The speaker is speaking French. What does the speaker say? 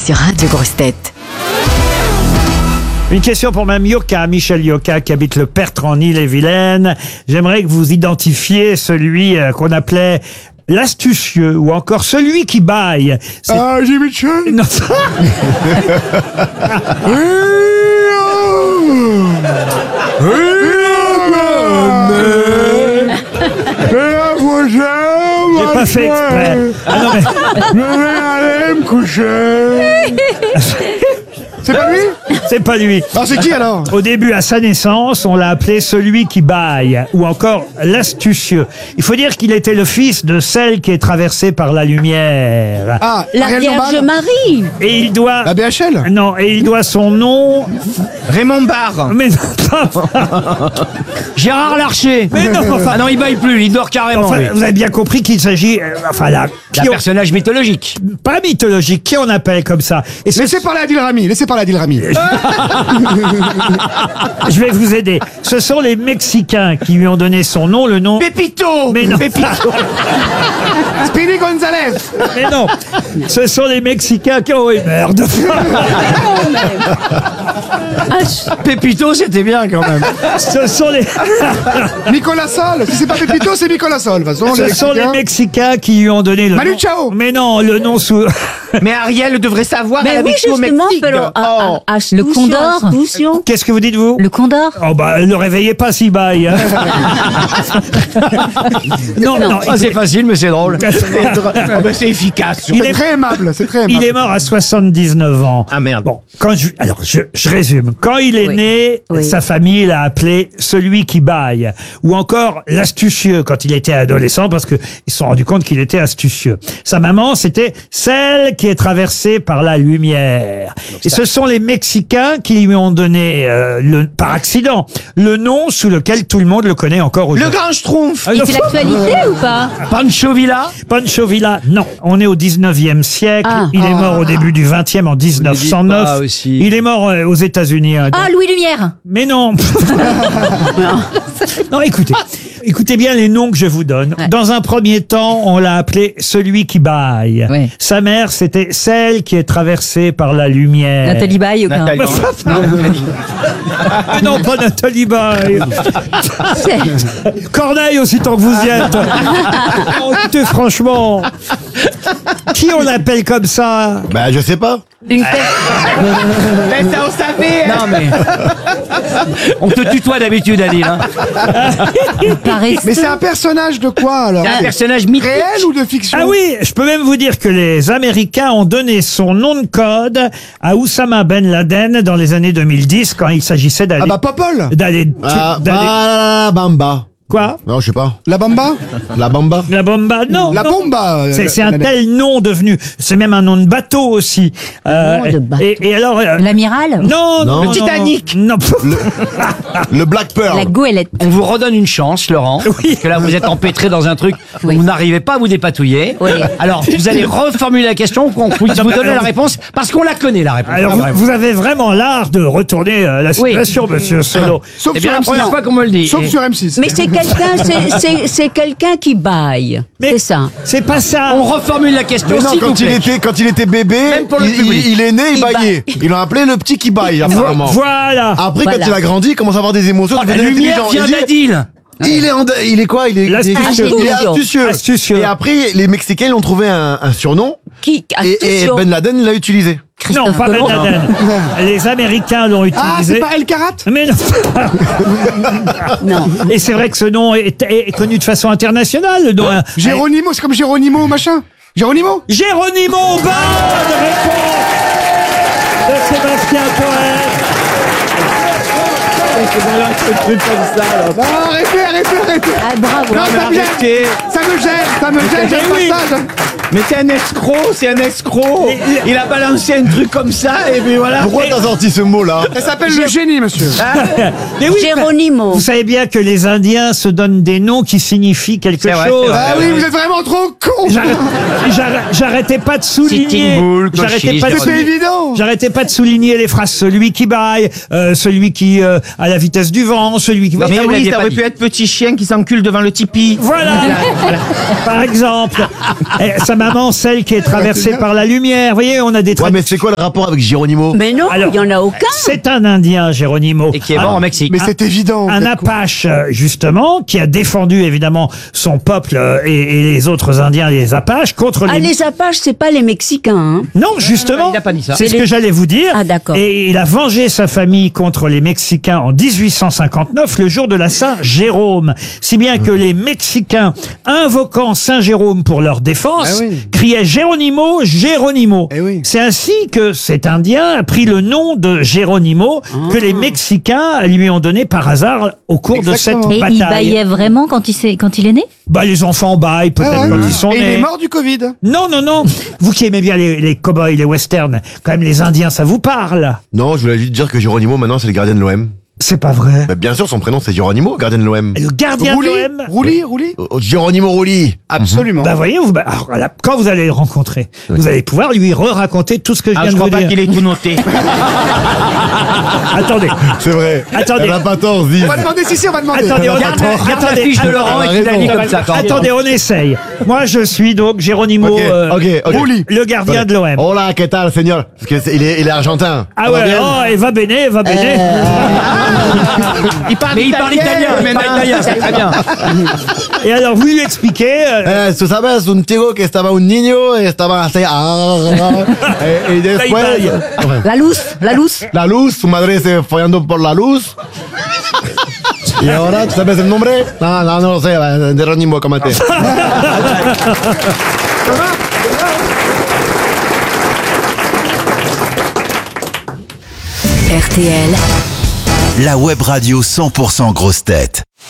sur Radio Grosse Tête. Une question pour Mme Yoka, Michel Yoka, qui habite le Pertre en Ille-et-Vilaine. J'aimerais que vous identifiez celui qu'on appelait l'astucieux ou encore celui qui baille. Ah, j'ai Michel. Non. J'ai pas fait exprès. Ah non, mais... Je vais aller me coucher. C'est pas lui? C'est pas lui. Ah, c'est qui alors? Au début, à sa naissance, on l'a appelé celui qui baille, ou encore l'astucieux. Il faut dire qu'il était le fils de celle qui est traversée par la lumière. Ah, La Ariel Vierge Dombal. Marie. Et il doit... La BHL. Non, et il doit son nom... Raymond Barre. Mais non, pas... Gérard Larcher. Mais non, enfin... Ah non, il baille plus, il dort carrément. Enfin, lui. vous avez bien compris qu'il s'agit... enfin, là... Un personnage mythologique. Pas mythologique, qui on appelle comme ça. Et ce- Laissez parler Adil Rami. Laissez parler Adil Rami. Je vais vous aider. Ce sont les Mexicains qui lui ont donné son nom, le nom... Pépito. Mais non. Speedy Gonzalez. Mais non, ce sont les Mexicains qui ont... Oh, merde. Pépito, c'était bien quand même. Ce sont les... Nicolas Sol. Si c'est pas Pépito, c'est Nicolas Sol. De toute façon, Ce sont les Mexicains qui lui ont donné le Manu nom... Chao. Mais non, le nom sous... Mais Ariel devrait savoir, elle Mais a oui, vécu au justement, Mexique. pero Le condor. Astucio. Qu'est-ce que vous dites, vous? Le condor. Oh bah, ne le réveillez pas si baille. Hein. Non, non, Ah, c'est facile, mais c'est drôle. C'est efficace. Il C'est est- très aimable. C'est très aimable. Il est mort à 79 ans. Ah merde. Bon, alors je résume. Quand il est Oui. né, Oui. sa famille l'a appelé celui qui baille, ou encore l'astucieux quand il était adolescent, parce que ils se sont rendus compte qu'il était astucieux. Sa maman, c'était celle qui est traversée par la lumière. Et ce sont les Mexicains qui lui ont donné, par accident, le nom sous lequel tout le monde le connaît encore Le aujourd'hui. grand schtroumpf. Ah, C'est l'actualité ou pas? Pancho Villa. Pancho Villa, non. On est au 19e siècle. Ah. Il est mort au début du 20e en 1909. pas aussi. Il est mort aux États-Unis. Hein. Ah, Louis Lumière. Mais non. Non, écoutez bien les noms que je vous donne. Ouais. Dans un premier temps, on l'a appelé celui qui baille. Ouais. Sa mère, c'était celle qui est traversée par la lumière. Nathalie Baye ou pas? Nathalie. Non, pas Nathalie Baye. Corneille aussi, tant que vous y êtes. Oh, écoutez, franchement, qui on appelle comme ça? Bah, je sais pas. Une tête. Mais ça, on savait. Non, mais. On te tutoie d'habitude, Adil. Hein. Mais c'est un personnage de quoi alors? C'est un personnage mythique. Réel ou de fiction? Ah oui, je peux même vous dire que les Américains ont donné son nom de code à Oussama Ben Laden dans les années 2010 quand il s'agissait d'aller... Ah bah Popol. d'aller... Ah, d'aller- la Bamba. Quoi? Non, je sais pas. La Bamba. La Bamba. La bomba? Non. La non. Bomba. C'est un tel nom devenu. C'est même un nom de bateau aussi. nom de bateau. Et alors... L'amiral. non, Non. non, Le Titanic. Non. Le Black Pearl. La goélette. On vous redonne une chance, Laurent. Oui. Parce que là, vous êtes empêtré dans un truc où Oui. vous n'arrivez pas à vous dépatouiller. Oui. Alors, vous allez reformuler la question pour qu'on puisse vous donner la réponse parce qu'on la connaît, la réponse. Alors, Ah, vraiment. vous avez vraiment l'art de retourner la Oui. situation, monsieur Solo. Sauf C'est sur bien la M6. première fois qu'on me le dit. Sauf Et- sur M6. Mais c'est quelqu'un, c'est quelqu'un qui baille. Mais C'est ça. C'est pas ça. On reformule la question, Mais non, s'il vous plaît. quand il était bébé, Même pour le public. il est né, il Il baillait. Ils l'ont appelé le petit qui baille, apparemment. Voilà. Après, Voilà. quand il a grandi, il commence à avoir des émotions. Oh, il la devient lumière intelligent. vient Il dit- d'Adil. il est quoi? Il est L'astucieux. il est astucieux. Astucieux. Et après, les Mexicains, ils ont trouvé un surnom. Qui? Et Astucio. Ben Laden l'a utilisé. Non, pas Ben Colomb. Laden. Les Américains l'ont Ah, utilisé. c'est pas El Karat? Mais non. Non. Et c'est vrai que ce nom est connu de façon internationale. Le nom, Géronimo, c'est comme Géronimo, machin. Géronimo? Géronimo, bonne réponse de Sébastien Toer. Ah, arrêtez. Ah, bravo. Non, ça me gêne. Ça me gêne, Mais oui. je partage. Mais c'est un escroc. Il a balancé un truc comme ça et puis voilà. Pourquoi t'as sorti ce mot-là? Ça s'appelle le génie, monsieur. Mais oui, Géronimo. vous savez bien que les Indiens se donnent des noms qui signifient quelque C'est vrai, chose. c'est vrai. Ah oui, vous êtes vraiment trop con. J'arrêtais pas de souligner. Sitting Bull, J'arrêtais pas de Cochise, C'est souligner. évident. J'arrêtais pas de souligner les phrases. Celui qui baille, celui qui à la vitesse du vent, celui qui va. Mais oui, ça aurait pu être petit chien qui s'encule devant le tipi. Voilà. Par exemple. Ça maman, celle qui est traversée par la lumière. Vous voyez, on a des Ouais, mais c'est quoi le rapport avec Geronimo? Mais non, Alors, il n'y en a aucun. C'est un Indien, Geronimo. Et qui est mort en Mexique. Mais c'est évident. Un Apache, justement, qui a défendu évidemment son peuple et les autres Indiens, les Apaches, contre Ah, les Apaches, c'est pas les Mexicains. Hein. Non, justement, il n'a pas dit ça. c'est ce C'est que les- j'allais vous dire. Ah, d'accord. Et il a vengé sa famille contre les Mexicains en 1859, le jour de la Saint-Jérôme. Si bien que les Mexicains, invoquant Saint-Jérôme pour leur défense, Ah oui. criaient Geronimo, Geronimo. Eh oui. C'est ainsi que cet Indien a pris le nom de Geronimo que les Mexicains lui ont donné par hasard au cours de cette Exactement. Et bataille. il baillait vraiment quand il est né? Bah, les enfants baillent peut-être Ah ouais. quand ils sont Et il nés. est mort du Covid. Non, non, non. Vous qui aimez bien les cow-boys, les westerns, quand même les Indiens, ça vous parle? Non, je voulais juste dire que Geronimo, maintenant, c'est le gardien de l'OM. C'est pas vrai. Bah, bien sûr, son prénom, c'est Geronimo, gardien de l'OM. Le gardien de Rouli, l'OM. Rouli. Geronimo Rulli. Absolument. Bah voyez, alors, voilà, quand vous allez le rencontrer, vous allez pouvoir lui re-raconter tout ce que je Ah, viens je de crois vous pas dire. qu'il ait tout noté. Attendez, C'est vrai. Attendez. Elle a pas tort, Ziz. On va demander, si, on va demander. attendez, on Regarde la fiche de Laurent et qu'il a dit comme ça. quand même. attendez, on essaye. Moi, je suis donc Geronimo, Ok. Rouli. le gardien de l'OM. Hola, ¿qué tal, señor? Parce que il est argentin. Ah Ça va ouais, bien oh, et va bene, va bene. Mais il parle italien, il parle italien, c'est très bien. Et alors, vous lui expliquez, Tú sabes, un tío que estaba un niño y estaba así. Y después. La luz. La luz, su madre se follando por la luz. Y ahora, ¿tú sabes el nombre? No lo sé, Geronimo, cómate. RTL. La web radio 100% grosse tête.